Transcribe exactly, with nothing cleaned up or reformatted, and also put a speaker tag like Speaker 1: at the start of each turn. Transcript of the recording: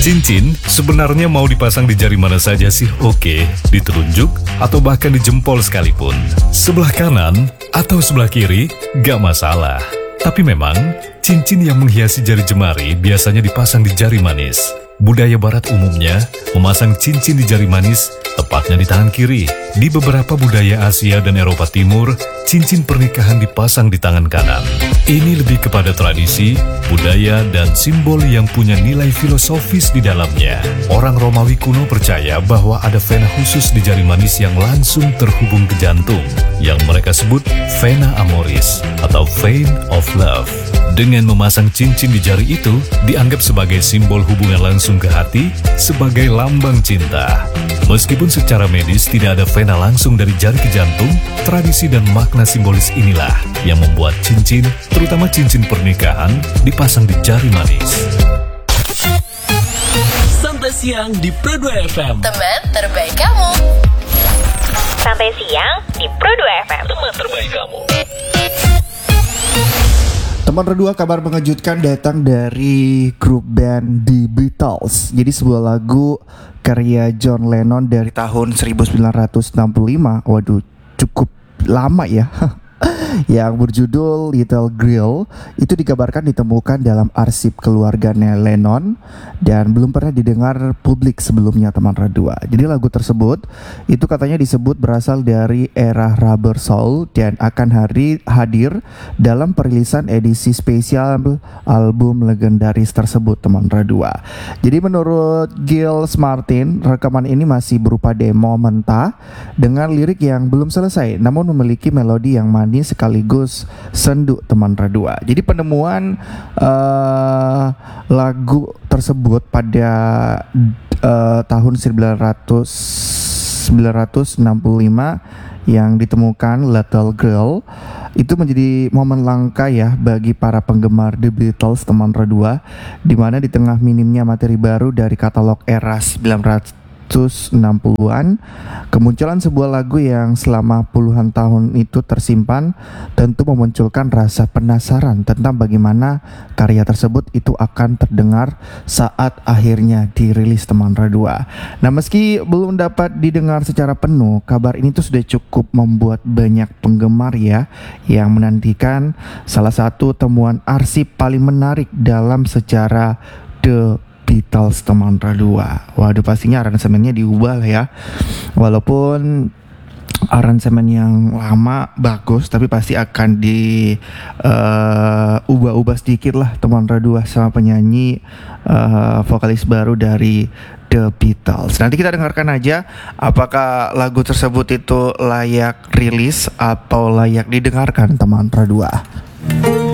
Speaker 1: Cincin sebenarnya mau dipasang di jari mana saja sih oke, di telunjuk atau bahkan di jempol sekalipun. Sebelah kanan atau sebelah kiri, gak masalah. Tapi memang, cincin yang menghiasi jari jemari biasanya dipasang di jari manis. Budaya barat umumnya memasang cincin di jari manis, tepatnya di tangan kiri. Di beberapa budaya Asia dan Eropa Timur, cincin pernikahan dipasang di tangan kanan. Ini lebih kepada tradisi, budaya, dan simbol yang punya nilai filosofis di dalamnya. Orang Romawi kuno percaya bahwa ada vena khusus di jari manis yang langsung terhubung ke jantung, yang mereka sebut vena amoris atau vein of love. Dengan memasang cincin di jari itu, dianggap sebagai simbol hubungan langsung ke hati, sebagai lambang cinta. Meskipun secara medis tidak ada vena langsung dari jari ke jantung, tradisi dan makna simbolis inilah yang membuat cincin, terutama cincin pernikahan, dipasang di jari manis.
Speaker 2: Santai siang di Pro dua F M.
Speaker 3: Teman terbaik kamu.
Speaker 4: Santai siang di Pro dua F M.
Speaker 2: Teman terbaik kamu.
Speaker 5: Teman Redua, kabar mengejutkan datang dari grup band The Beatles. Jadi sebuah lagu karya John Lennon dari tahun seribu sembilan ratus enam puluh lima. Waduh, cukup lama ya. Yang berjudul Little Girl itu dikabarkan ditemukan dalam arsip keluarganya Lennon dan belum pernah didengar publik sebelumnya, teman Redua. Jadi lagu tersebut itu katanya disebut berasal dari era Rubber Soul dan akan hari hadir dalam perilisan edisi spesial album legendaris tersebut, teman Redua. Jadi menurut Giles Martin, rekaman ini masih berupa demo mentah dengan lirik yang belum selesai namun memiliki melodi yang manis sekaligus sendu, teman Redua. Jadi penemuan uh, lagu tersebut pada uh, tahun sembilan ratus enam puluh lima yang ditemukan Little Girl itu menjadi momen langka ya bagi para penggemar The Beatles, teman Redua, di mana di tengah minimnya materi baru dari katalog era sembilan ratus enam puluhan, kemunculan sebuah lagu yang selama puluhan tahun itu tersimpan tentu memunculkan rasa penasaran tentang bagaimana karya tersebut itu akan terdengar saat akhirnya dirilis, teman Redua. Nah, meski belum dapat didengar secara penuh, kabar ini tuh sudah cukup membuat banyak penggemar ya yang menantikan salah satu temuan arsip paling menarik dalam sejarah The Beatles, teman Redua. Waduh, pastinya aransemennya diubah lah ya. Walaupun aransemen yang lama bagus, tapi pasti akan di uh, ubah-ubah sedikit lah, teman Redua, sama penyanyi uh, vokalis baru dari The Beatles. Nanti kita dengarkan aja apakah lagu tersebut itu layak rilis atau layak didengarkan, teman Redua.